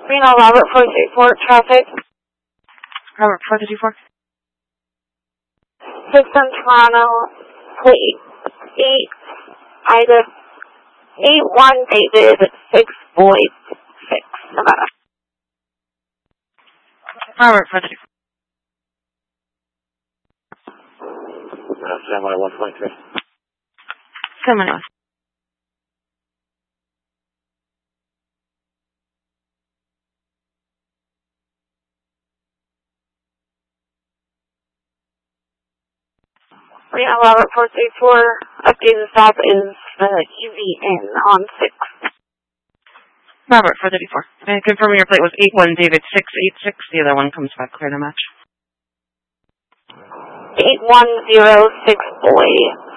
Reno, Robert 434, traffic. Robert 434. Houston, Toronto, plate 8, Ida, 81 David, 6 Boyd, 6, Nevada. Robert 434. Stand by 123. Stand by 1. Reno, Robert 434, updated stop is UVN on 6. Robert 434. And confirming your plate was 81 David 686. The other one comes back clear to match. 8106 Boyd.